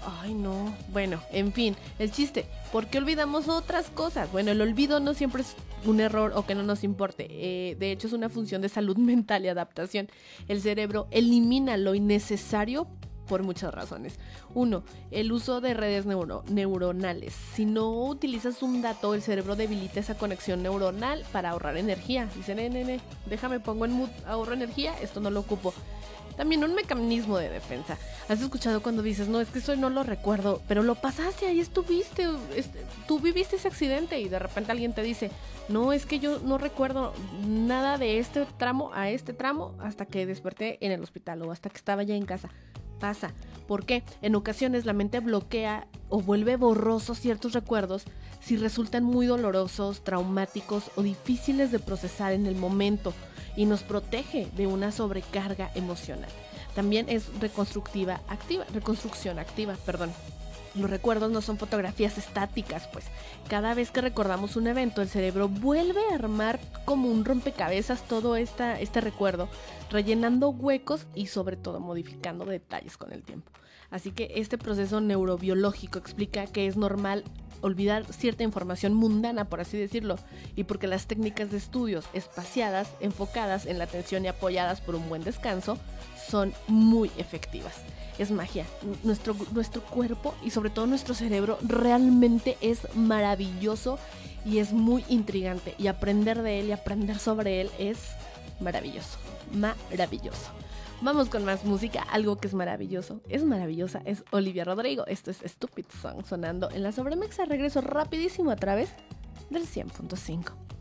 Ay, no. Bueno, en fin, el chiste. ¿Por qué olvidamos otras cosas? Bueno, el olvido no siempre es un error o que no nos importe. De hecho, es una función de salud mental y adaptación. El cerebro elimina lo innecesario por muchas razones. Uno, el uso de redes neuronales. Si no utilizas un dato, el cerebro debilita esa conexión neuronal para ahorrar energía. Dice, déjame pongo en mood, ahorro energía, esto no lo ocupo. También un mecanismo de defensa. ¿Has escuchado cuando dices, no, es que eso no lo recuerdo, pero lo pasaste, ahí estuviste, tú viviste ese accidente y de repente alguien te dice, no, es que yo no recuerdo nada de este tramo a este tramo hasta que desperté en el hospital o hasta que estaba ya en casa? Pasa. ¿Por qué? En ocasiones la mente bloquea o vuelve borrosos ciertos recuerdos si resultan muy dolorosos, traumáticos o difíciles de procesar en el momento, y nos protege de una sobrecarga emocional. También es reconstrucción activa. Los recuerdos no son fotografías estáticas, pues cada vez que recordamos un evento, el cerebro vuelve a armar como un rompecabezas todo este recuerdo, rellenando huecos y sobre todo modificando detalles con el tiempo. Así que este proceso neurobiológico explica que es normal olvidar cierta información mundana, por así decirlo, y porque las técnicas de estudios espaciadas, enfocadas en la atención y apoyadas por un buen descanso, son muy efectivas. Es magia. Nuestro cuerpo y sobre todo nuestro cerebro realmente es maravilloso y es muy intrigante, y aprender de él y aprender sobre él es maravilloso, maravilloso. Vamos con más música, algo que es maravilloso, es maravillosa, es Olivia Rodrigo. Esto es Stupid Song sonando en la Sobremexa. Regreso rapidísimo a través del 100.5.